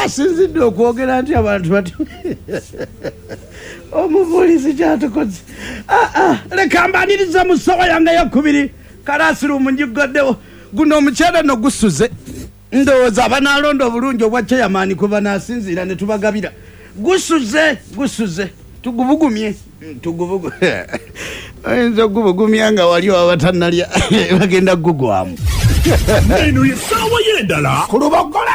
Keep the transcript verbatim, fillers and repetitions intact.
asinzidde okwogera nti abantu bati omupoliisi kyatukoze. Leka mbaniriza mu ssawa yange eyokubiri Kalaasiruumu njigoddewo guno omukyala no gusuze ndowooza abanaalonda obulungi obwa chairman kuba naasinziira ne tubagabira gusuze gusuze tugubugumye tugubugu oyinza okubugumya nga wali wabatannalya bagenda gugwamu eno ye ssaawa y'endala ku Lubogo